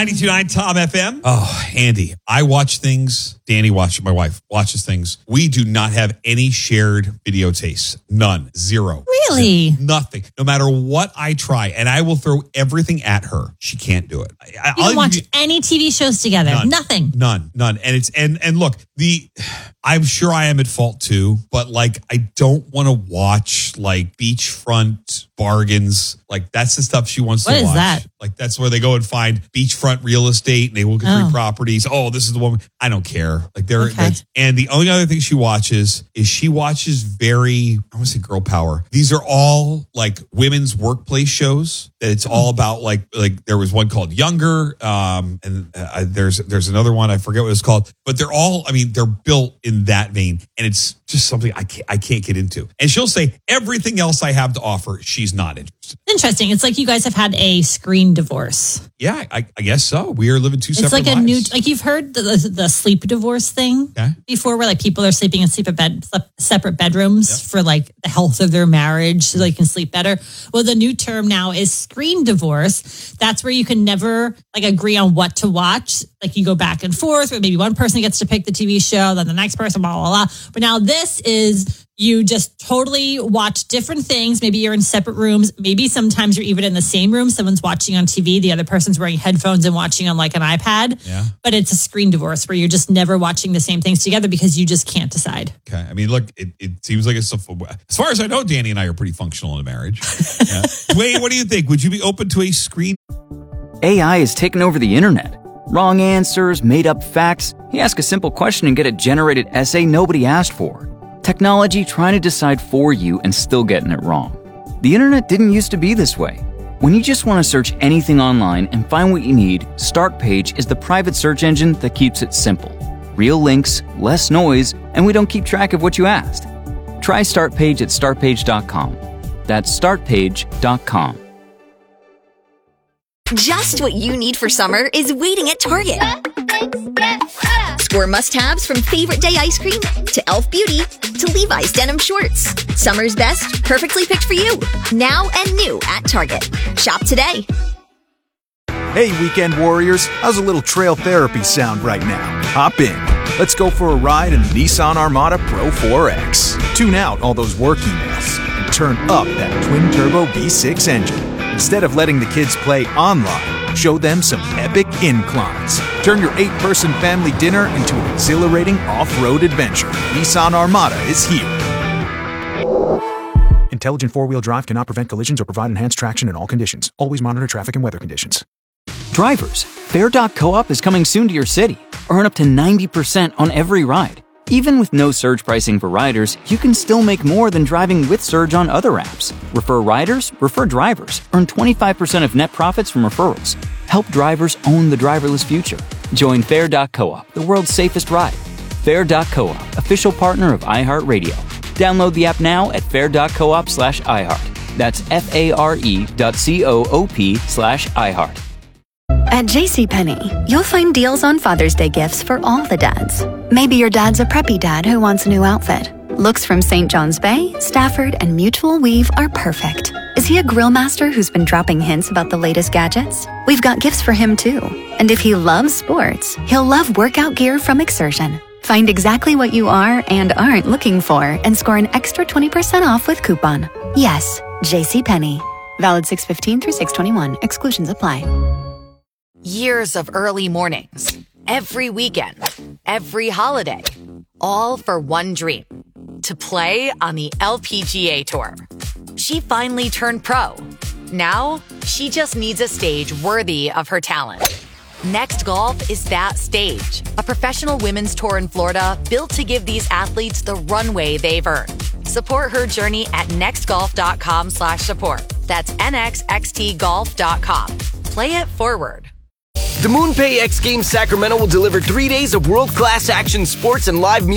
92.9 Tom FM. Oh, Andy, I watch things. Danny watches. My wife watches things. We do not have any shared video tastes. None. Zero. Really? Nothing. No matter what I try, and I will throw everything at her. She can't do it. You don't watch any TV shows together. Nothing. None. And it's and look, I'm sure I am at fault too, but like I don't want to watch like beachfront bargains. Like that's the stuff she wants to watch. What is that? Like that's where they go and find beachfront real estate and they look at 3 properties. Oh, this is the one. I don't care. Like and the only other thing she watches is very, I want to say girl power. These are all like women's workplace shows that it's all about like there was one called Younger. And there's another one. I forget what it's called, but they're all, I mean, they're built in that vein and it's just something I can't get into. And she'll say everything else I have to offer, she's not interested. Interesting. It's like you guys have had a screen divorce. Yeah, I guess so. We are living 2 separate lives. It's like a new, like you've heard the sleep divorce thing before, where like people are sleeping in separate bedrooms for like the health of their marriage, so they can sleep better. Well, the new term now is screen divorce. That's where you can never like agree on what to watch. Like you go back and forth, or maybe one person gets to pick the TV show, then the next person, blah, blah, blah. But now this is, you just totally watch different things. Maybe you're in separate rooms. Maybe sometimes you're even in the same room. Someone's watching on TV. The other person's wearing headphones and watching on like an iPad. Yeah. But it's a screen divorce where you're just never watching the same things together because you just can't decide. Okay. I mean, look, it seems like it's as far as I know, Danny and I are pretty functional in a marriage. Yeah. Wait, what do you think? Would you be open to a screen? AI has taken over the internet. Wrong answers, made up facts. You ask a simple question and get a generated essay nobody asked for. Technology trying to decide for you and still getting it wrong. The internet didn't used to be this way. When you just want to search anything online and find what you need, Startpage is the private search engine that keeps it simple. Real links, less noise, and we don't keep track of what you asked. Try Startpage at startpage.com. That's startpage.com. Just what you need for summer is waiting at Target. Score must-haves from Favorite Day ice cream to e.l.f. Beauty to Levi's denim shorts. Summer's best, perfectly picked for you. Now and new at Target. Shop today. Hey, weekend warriors. How's a little trail therapy sound right now? Hop in. Let's go for a ride in the Nissan Armada Pro 4X. Tune out all those work emails and turn up that twin-turbo V6 engine. Instead of letting the kids play online, show them some epic inclines. Turn your 8-person family dinner into an exhilarating off-road adventure. Nissan Armada is here. Intelligent four-wheel drive cannot prevent collisions or provide enhanced traction in all conditions. Always monitor traffic and weather conditions. Drivers, Fair.coop is coming soon to your city. Earn up to 90% on every ride. Even with no surge pricing for riders, you can still make more than driving with Surge on other apps. Refer riders, refer drivers. Earn 25% of net profits from referrals. Help drivers own the driverless future. Join Fair.coop, the world's safest ride. Fair.coop, official partner of iHeartRadio. Download the app now at fair.coop/iHeart. That's FARE.coop/iHeart. At JCPenney, you'll find deals on Father's Day gifts for all the dads. Maybe your dad's a preppy dad who wants a new outfit. Looks from St. John's Bay, Stafford, and Mutual Weave are perfect. Is he a grill master who's been dropping hints about the latest gadgets? We've got gifts for him too. And if he loves sports, he'll love workout gear from Exertion. Find exactly what you are and aren't looking for and score an extra 20% off with coupon. Yes, JCPenney. Valid 6/15 through 6/21. Exclusions apply. Years of early mornings, every weekend, every holiday, all for one dream, to play on the LPGA Tour. She finally turned pro. Now, she just needs a stage worthy of her talent. Next Golf is that stage, a professional women's tour in Florida built to give these athletes the runway they've earned. Support her journey at nextgolf.com/support. That's nxxtgolf.com. Play it forward. The MoonPay X Games Sacramento will deliver 3 days of world-class action sports and live music